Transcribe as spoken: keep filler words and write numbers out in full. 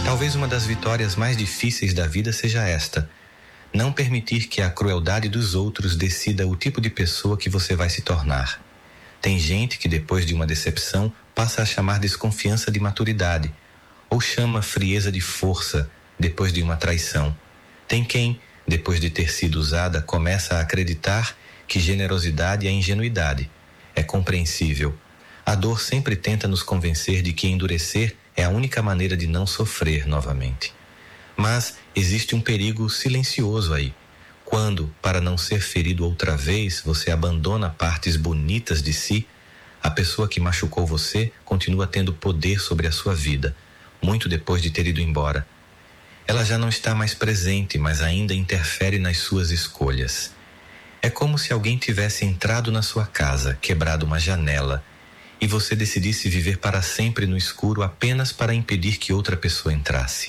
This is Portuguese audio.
Talvez uma das vitórias mais difíceis da vida seja esta: não permitir que a crueldade dos outros decida o tipo de pessoa que você vai se tornar. Tem gente que depois de uma decepção passa a chamar desconfiança de maturidade, ou chama frieza de força depois de uma traição. Tem quem, depois de ter sido usada, começa a acreditar que generosidade é ingenuidade. É compreensível. A dor sempre tenta nos convencer de que endurecer é a única maneira de não sofrer novamente. Mas existe um perigo silencioso aí. Quando, para não ser ferido outra vez, você abandona partes bonitas de si, a pessoa que machucou você continua tendo poder sobre a sua vida, muito depois de ter ido embora. Ela já não está mais presente, mas ainda interfere nas suas escolhas. É como se alguém tivesse entrado na sua casa, quebrado uma janela, e você decidisse viver para sempre no escuro apenas para impedir que outra pessoa entrasse.